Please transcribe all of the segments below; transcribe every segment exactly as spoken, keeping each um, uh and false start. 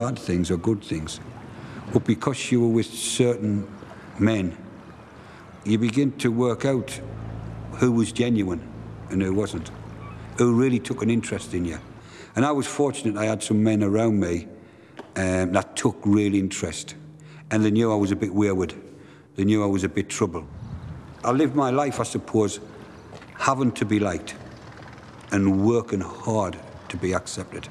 bad things or good things. But because you were with certain men, you begin to work out who was genuine and who wasn't, who really took an interest in you. And I was fortunate I had some men around me um, that took real interest, and they knew I was a bit wayward. They knew I was a bit trouble. I lived my life, I suppose, having to be liked and working hard to be accepted.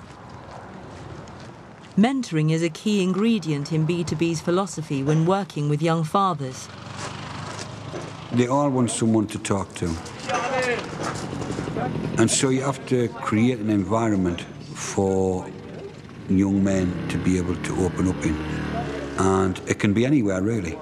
Mentoring is a key ingredient in B two B's philosophy when working with young fathers. They all want someone to talk to. And so you have to create an environment for young men to be able to open up in. And it can be anywhere, really.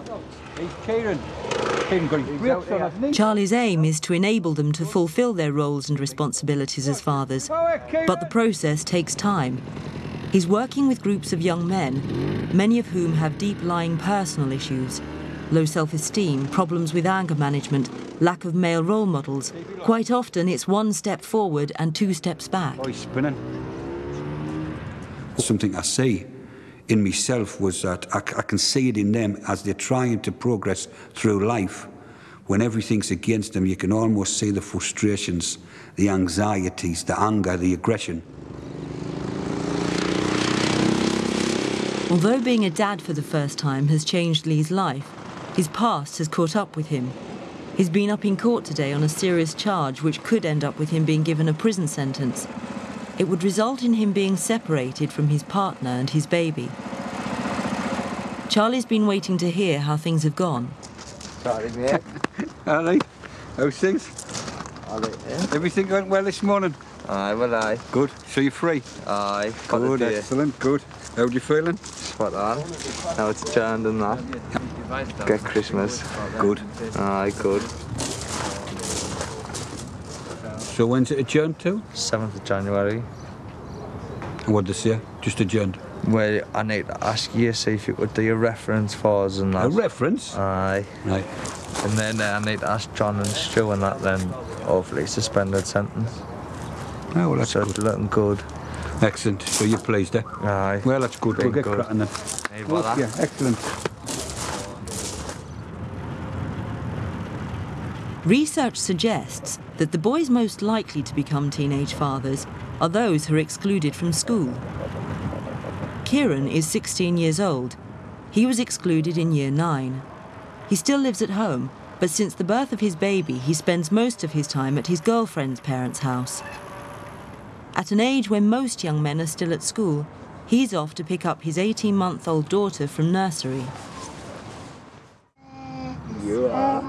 Charlie's aim is to enable them to fulfil their roles and responsibilities as fathers, but the process takes time. He's working with groups of young men, many of whom have deep-lying personal issues, low self-esteem, problems with anger management, lack of male role models. Quite often it's one step forward and two steps back. Oh, he's spinning. Something I see in myself was that I, I can see it in them as they're trying to progress through life. When everything's against them, you can almost see the frustrations, the anxieties, the anger, the aggression. Although being a dad for the first time has changed Lee's life, his past has caught up with him. He's been up in court today on a serious charge which could end up with him being given a prison sentence. It would result in him being separated from his partner and his baby. Charlie's been waiting to hear how things have gone. Sorry, mate. Alright, how's things? Alright, yeah. Everything went well this morning? Aye, well, aye. Good. So you're free? Aye. Good, excellent, good. How are you feeling? Spot on. Now it's adjourned and that. Get Christmas. Good. Aye, good. So when's it adjourned to? seventh of January. And what did they say? Just adjourned? Well, I need to ask you, see if you could do a reference for us and that. A reference? Aye. Right. And then uh, I need to ask John and Stu and that then, hopefully suspended sentence. Oh, well, that's so good. It's looking good. Excellent. So you're pleased, eh? Aye. Well, that's good. We'll get good. cracking then. Hey, voilà. Yeah, excellent. Research suggests that the boys most likely to become teenage fathers are those who are excluded from school. Kieran is sixteen years old. He was excluded in year nine. He still lives at home, but since the birth of his baby, he spends most of his time at his girlfriend's parents' house. At an age when most young men are still at school, he's off to pick up his eighteen-month-old daughter from nursery. You are.